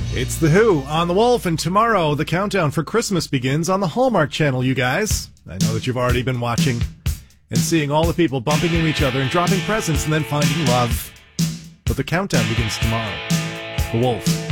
It's The Who on The Wolf, and tomorrow the countdown for Christmas begins on the Hallmark Channel, you guys. I know that you've already been watching and seeing all the people bumping into each other and dropping presents and then finding love. But the countdown begins tomorrow. The Wolf.